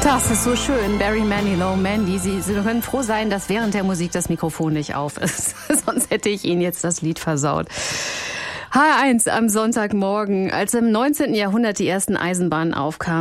Das ist so schön. Barry Manilow, Mandy. Sie können froh sein, dass während der Musik das Mikrofon nicht auf ist. Sonst hätte ich Ihnen jetzt das Lied versaut. H1 am Sonntagmorgen. Als im 19. Jahrhundert die ersten Eisenbahnen aufkamen,